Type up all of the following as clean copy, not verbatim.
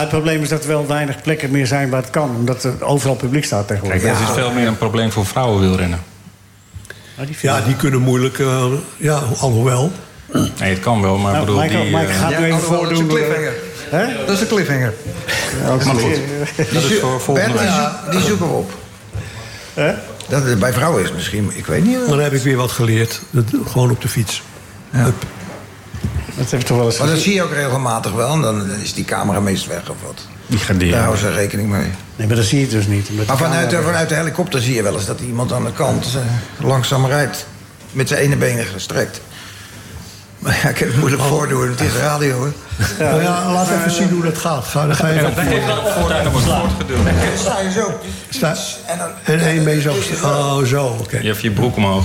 het probleem is dat er wel weinig plekken meer zijn waar het kan. Omdat er overal publiek staat tegenwoordig. Kijk, dat is veel meer een probleem voor vrouwenwielrennen. Die kunnen moeilijk... alhoewel. Nee, het kan wel, maar bedoel... Mike gaat nu even voordoen. Dat is een cliffhanger. Maar goed, dat is voor volgende week. Die zoeken we op. Dat het bij vrouwen is misschien, ik weet niet. Dan heb ik weer wat geleerd. Gewoon op de fiets. Ja. Dat heb ik toch wel eens maar dat zie je ook regelmatig wel. En dan is die camera meest weg of wat. Daar houden ze rekening mee. Nee, maar dat zie je dus niet. Maar vanuit de helikopter zie je wel eens dat iemand aan de kant langzaam rijdt. Met zijn ene been gestrekt. Maar ja, ik heb het moeilijk voordoen. Het is radio, hoor. Laat even zien hoe dat gaat. Ga even sta je zo. En één been zo. Oh, zo, oké. Je hebt je broek omhoog.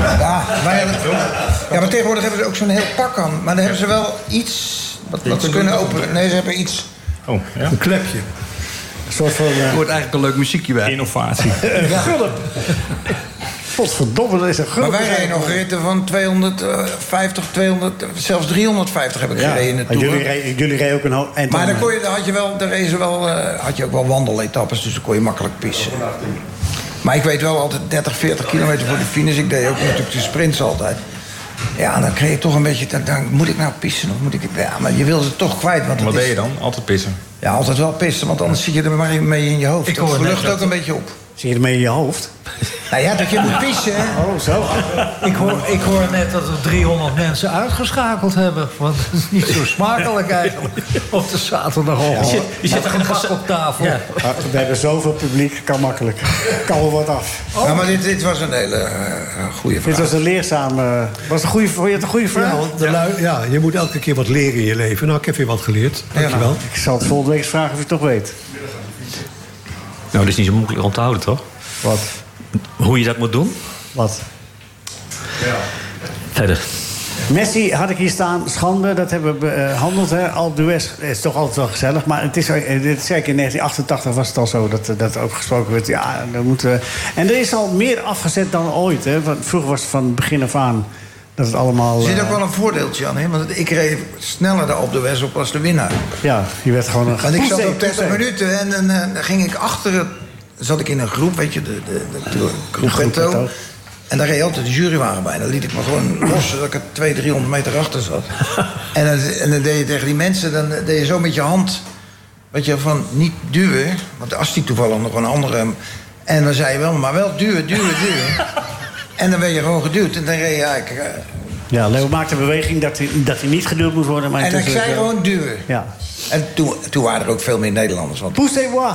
Maar tegenwoordig hebben ze ook zo'n heel pak aan. Maar dan hebben ze wel iets wat ze kunnen openen. Nee, ze hebben iets... Oh, ja? Een klepje. Een soort van... hoort eigenlijk een leuk muziekje bij. Innovatie. Gulp. Godverdomme, dat is een gulp. Maar wij rijden nog ritten van 250, 200, zelfs 350 heb ik gereden in de Tour. Jullie reden ook een hoop. Maar dan had je ook wel wandeletappes, dus dan kon je makkelijk pissen. Maar ik weet wel altijd 30, 40 kilometer voor de finish. Ik deed ook natuurlijk de sprints altijd. Ja, dan kreeg je toch een beetje... Dan moet ik nou pissen of moet ik... Ja, maar je wil ze toch kwijt. Want wat deed je dan? Altijd pissen? Ja, altijd wel pissen, want anders zit je er maar mee in je hoofd. Dat lucht ook een beetje op. Zit je ermee in je hoofd? Nou ja, dat je moet pissen, hè? Oh, zo. Ik hoor net dat we 300 mensen uitgeschakeld hebben. Want het is niet zo smakelijk eigenlijk. Op de zaterdagochtend. Je zit er een gas op tafel. Ja. We hebben zoveel publiek, kan makkelijk. Kan wel wat af. Oh. Nou, maar dit was een hele goede vraag. Dit was een leerzame... Vond je het een goede vraag? Ja, je moet elke keer wat leren in je leven. Nou, ik heb weer wat geleerd. Dankjewel. Ik zal het volgende week eens vragen of je het toch weet. Nou, dat is niet zo moeilijk om te houden, toch? Wat? Hoe je dat moet doen? Wat? Ja. Verder. Messi had ik hier staan, schande, dat hebben we behandeld. Alpe d'Huez is toch altijd wel gezellig. Maar het is zeker in 1988 was het al zo dat ook gesproken werd. Ja, dan moeten we... En er is al meer afgezet dan ooit. Hè? Want vroeger was het van het begin af aan dat het allemaal... Er zit ook wel een voordeeltje aan, hè? Want ik reed sneller de Alpe d'Huez op als de winnaar. Ja, je werd gewoon een... Want ik zat op 30 minuten en dan ging ik achter het... zat ik in een groep, weet je, de groep. En daar reed altijd de jurywagen bij. En dan liet ik me gewoon los, zodat ik er 200, 300 meter achter zat. en dan deed je tegen die mensen, dan deed je zo met je hand... weet je, van niet duwen. Want als die toevallig nog een andere... En dan zei je wel, maar wel duwen. En dan werd je gewoon geduwd. En dan reed je eigenlijk... Ja, Leo maakte een beweging dat hij niet geduwd moest worden. Maar en ik zei gewoon duwen. Ja. En toen waren er ook veel meer Nederlanders. Poussez-moi!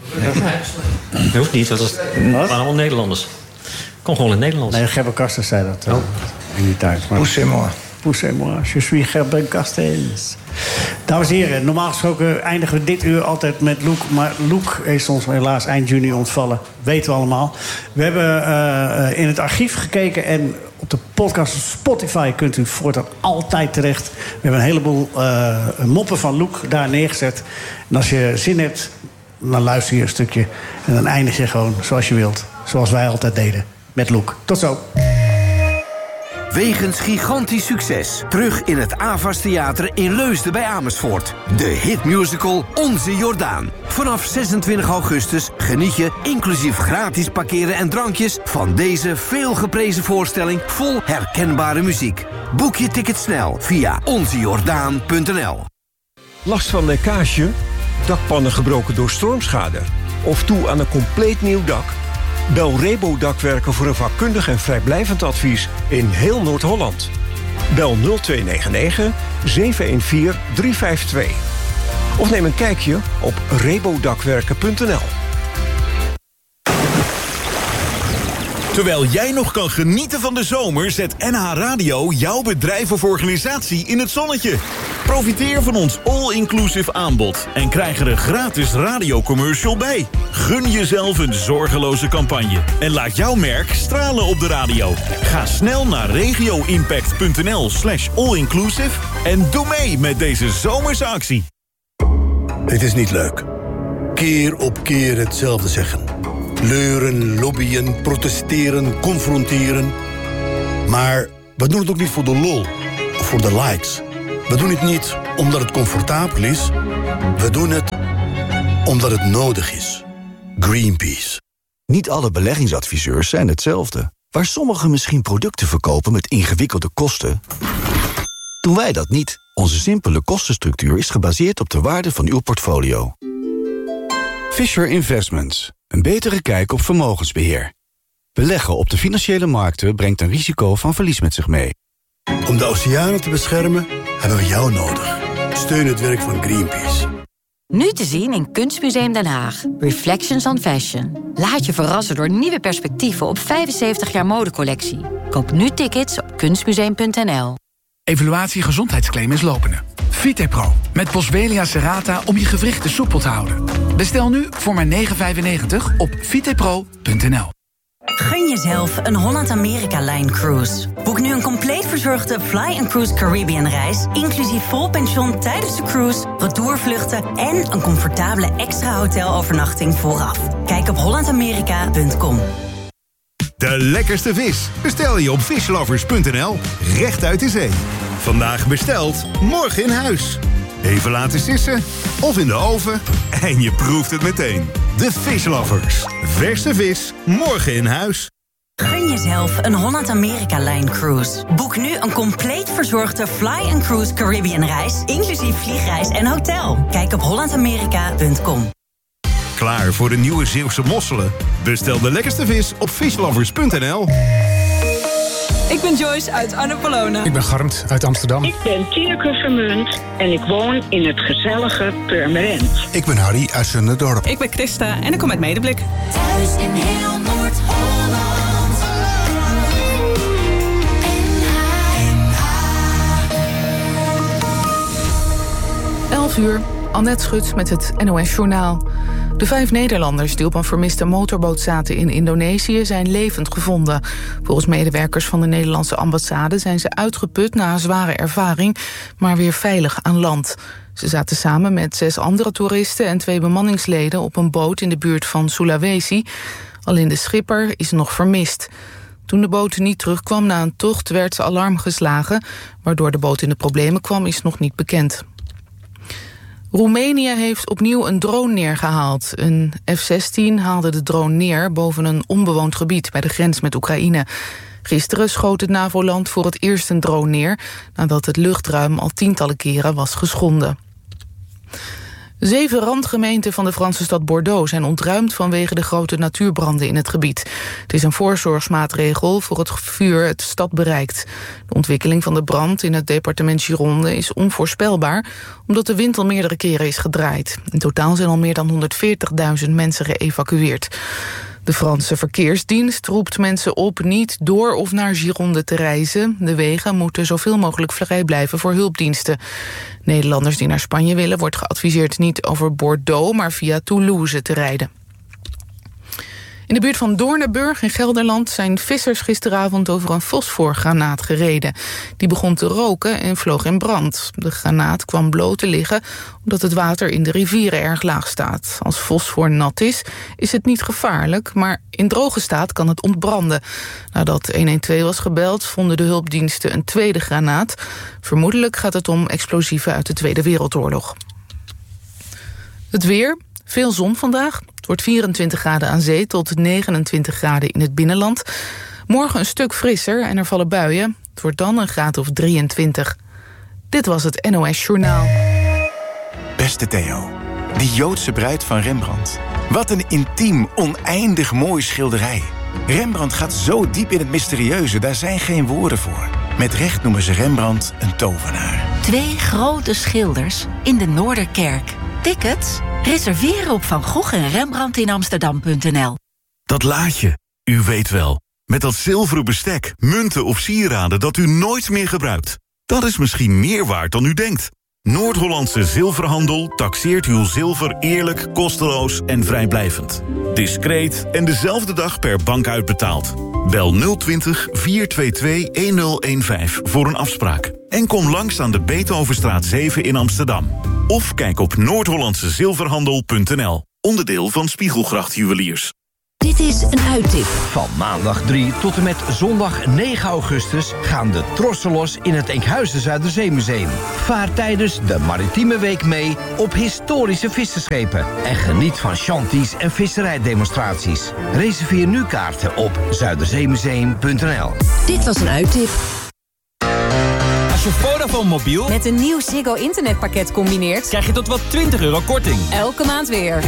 Dat hoeft niet, dat waren allemaal Nederlanders. Kom gewoon in het Nederlands. Nee, Gerben Kasters zei dat in die tijd. Poussez-moi. Poussez-moi, je suis Gerben Kasters. Dames en heren, normaal gesproken eindigen we dit uur altijd met Loek. Maar Loek is ons helaas eind juni ontvallen. Weten we allemaal. We hebben in het archief gekeken en op de podcast Spotify kunt u voortaan altijd terecht. We hebben een heleboel moppen van Loek daar neergezet. En als je zin hebt, dan luister je een stukje. En dan eindig je gewoon zoals je wilt. Zoals wij altijd deden. Met Loek. Tot zo. Wegens gigantisch succes. Terug in het Avas Theater in Leusden bij Amersfoort. De hitmusical Onze Jordaan. Vanaf 26 augustus geniet je, inclusief gratis parkeren en drankjes... van deze veelgeprezen voorstelling vol herkenbare muziek. Boek je ticket snel via onzejordaan.nl. Last van lekkage? Dakpannen gebroken door stormschade? Of toe aan een compleet nieuw dak? Bel Rebo Dakwerken voor een vakkundig en vrijblijvend advies in heel Noord-Holland. Bel 0299 714 352. Of neem een kijkje op rebodakwerken.nl. Terwijl jij nog kan genieten van de zomer, zet NH Radio jouw bedrijf of organisatie in het zonnetje. Profiteer van ons all-inclusive aanbod en krijg er een gratis radiocommercial bij. Gun jezelf een zorgeloze campagne en laat jouw merk stralen op de radio. Ga snel naar regioimpact.nl/allinclusive en doe mee met deze zomerse actie. Het is niet leuk. Keer op keer hetzelfde zeggen. Leuren, lobbyen, protesteren, confronteren. Maar we doen het ook niet voor de lol of voor de likes. We doen het niet omdat het comfortabel is, We doen het omdat het nodig is. Greenpeace. Niet alle beleggingsadviseurs zijn hetzelfde. Waar sommigen misschien producten verkopen met ingewikkelde kosten, doen wij dat niet. Onze simpele kostenstructuur is gebaseerd op de waarde van uw portfolio. Fisher Investments. Een betere kijk op vermogensbeheer. Beleggen op de financiële markten brengt een risico van verlies met zich mee. Om de oceanen te beschermen hebben we jou nodig. Steun het werk van Greenpeace. Nu te zien in Kunstmuseum Den Haag. Reflections on Fashion. Laat je verrassen door nieuwe perspectieven op 75 jaar modecollectie. Koop nu tickets op kunstmuseum.nl. Evaluatie gezondheidsclaim is lopende. Vitepro met Boswellia serrata om je gewrichten soepel te houden. Bestel nu voor maar €9,95 op vitepro.nl. Gun jezelf een Holland-Amerika-Line cruise. Boek nu een compleet verzorgde Fly & Cruise Caribbean-reis... inclusief vol pension tijdens de cruise, retourvluchten... en een comfortabele extra hotelovernachting vooraf. Kijk op hollandamerika.com. De lekkerste vis bestel je op fishlovers.nl, recht uit de zee. Vandaag besteld, morgen in huis. Even laten sissen of in de oven en je proeft het meteen. De Fishlovers. Verse vis, morgen in huis. Gun jezelf een Holland-Amerika-Line cruise. Boek nu een compleet verzorgde Fly & Cruise Caribbean-reis... inclusief vliegreis en hotel. Kijk op hollandamerika.com. Klaar voor de nieuwe Zeeuwse mosselen? Bestel de lekkerste vis op fishlovers.nl. Ik ben Joyce uit Annapolona. Ik ben Garmt uit Amsterdam. Ik ben Tineke Vermunt en ik woon in het gezellige Purmerend. Ik ben Harry uit Zunderdorp. Ik ben Christa en ik kom uit Medeblik. Thuis in heel Noord-Holland. 11:00, Annette Schut met het NOS-journaal. De 5 Nederlanders die op een vermiste motorboot zaten in Indonesië zijn levend gevonden. Volgens medewerkers van de Nederlandse ambassade zijn ze uitgeput na een zware ervaring, maar weer veilig aan land. Ze zaten samen met 6 andere toeristen en 2 bemanningsleden op een boot in de buurt van Sulawesi. Alleen de schipper is nog vermist. Toen de boot niet terugkwam na een tocht werd alarm geslagen. Waardoor de boot in de problemen kwam is nog niet bekend. Roemenië heeft opnieuw een drone neergehaald. Een F-16 haalde de drone neer boven een onbewoond gebied bij de grens met Oekraïne. Gisteren schoot het NAVO-land voor het eerst een drone neer, nadat het luchtruim al tientallen keren was geschonden. 7 randgemeenten van de Franse stad Bordeaux zijn ontruimd vanwege de grote natuurbranden in het gebied. Het is een voorzorgsmaatregel voor het vuur het stad bereikt. De ontwikkeling van de brand in het departement Gironde is onvoorspelbaar, omdat de wind al meerdere keren is gedraaid. In totaal zijn al meer dan 140.000 mensen geëvacueerd. De Franse verkeersdienst roept mensen op niet door of naar Gironde te reizen. De wegen moeten zoveel mogelijk vrij blijven voor hulpdiensten. Nederlanders die naar Spanje willen wordt geadviseerd niet over Bordeaux, maar via Toulouse te rijden. In de buurt van Doornenburg in Gelderland zijn vissers gisteravond over een fosforgranaat gereden. Die begon te roken en vloog in brand. De granaat kwam bloot te liggen omdat het water in de rivieren erg laag staat. Als fosfor nat is het niet gevaarlijk, maar in droge staat kan het ontbranden. Nadat 112 was gebeld, vonden de hulpdiensten een tweede granaat. Vermoedelijk gaat het om explosieven uit de Tweede Wereldoorlog. Het weer. Veel zon vandaag. Het wordt 24 graden aan zee tot 29 graden in het binnenland. Morgen een stuk frisser en er vallen buien. Het wordt dan een graad of 23. Dit was het NOS Journaal. Beste Theo, die Joodse bruid van Rembrandt. Wat een intiem, oneindig mooi schilderij. Rembrandt gaat zo diep in het mysterieuze, daar zijn geen woorden voor. Met recht noemen ze Rembrandt een tovenaar. 2 grote schilders in de Noorderkerk. Tickets? Reserveren op Van Gogh en Rembrandt in Amsterdam.nl. Dat laadje, u weet wel. Met dat zilveren bestek, munten of sieraden dat u nooit meer gebruikt. Dat is misschien meer waard dan u denkt. Noord-Hollandse Zilverhandel taxeert uw zilver eerlijk, kosteloos en vrijblijvend. Discreet en dezelfde dag per bank uitbetaald. Bel 020 422 1015 voor een afspraak. En kom langs aan de Beethovenstraat 7 in Amsterdam. Of kijk op noordhollandsezilverhandel.nl, onderdeel van Spiegelgracht Juweliers. Dit is een uittip. Van maandag 3 tot en met zondag 9 augustus gaan de trossen los in het Enkhuizen Zuiderzeemuseum. Vaar tijdens de Maritieme Week mee op historische visserschepen. En geniet van chanties en visserijdemonstraties. Reserveer nu kaarten op zuiderzeemuseum.nl. Dit was een uittip. Als je Vodafone mobiel met een nieuw Ziggo internetpakket combineert, krijg je tot wel €20 korting. Elke maand weer.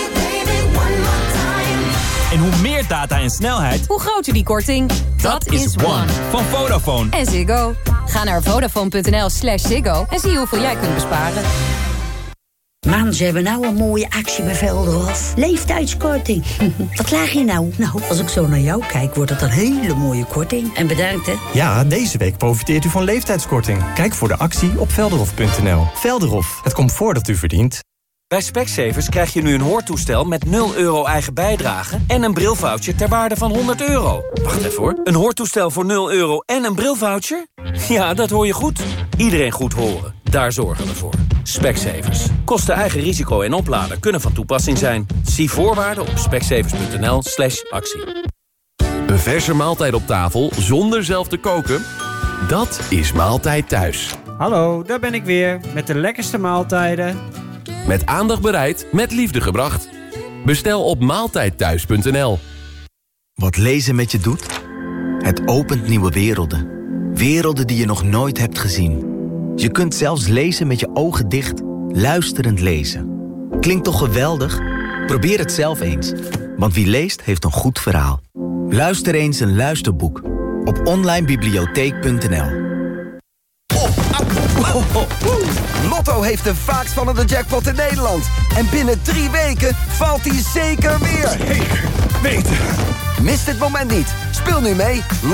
En hoe meer data en snelheid, hoe groter die korting. Dat is One. Van Vodafone. En Ziggo. Ga naar vodafone.nl/Ziggo en zie hoeveel jij kunt besparen. Man, ze hebben nou een mooie actie bij Velderhof. Leeftijdskorting. Wat laag je nou? Nou, als ik zo naar jou kijk, wordt het een hele mooie korting. En bedankt, hè. Ja, deze week profiteert u van leeftijdskorting. Kijk voor de actie op velderhof.nl. Velderhof, het comfort dat u verdient. Bij Specsavers krijg je nu een hoortoestel met €0 eigen bijdrage en een brilvoucher ter waarde van €100. Wacht even hoor. Een hoortoestel voor €0 en een brilvoucher? Ja, dat hoor je goed. Iedereen goed horen. Daar zorgen we voor. Specsavers. Kosten eigen risico en oplader kunnen van toepassing zijn. Zie voorwaarden op specsavers.nl/actie. Een verse maaltijd op tafel zonder zelf te koken? Dat is Maaltijd Thuis. Hallo, daar ben ik weer met de lekkerste maaltijden. Met aandacht bereid, met liefde gebracht. Bestel op maaltijdthuis.nl. Wat lezen met je doet? Het opent nieuwe werelden. Werelden die je nog nooit hebt gezien. Je kunt zelfs lezen met je ogen dicht, luisterend lezen. Klinkt toch geweldig? Probeer het zelf eens. Want wie leest, heeft een goed verhaal. Luister eens een luisterboek op onlinebibliotheek.nl. Lotto heeft de vaakst vallende jackpot in Nederland. En binnen 3 weken valt hij zeker weer. Zeker weten. Mis dit moment niet. Speel nu mee.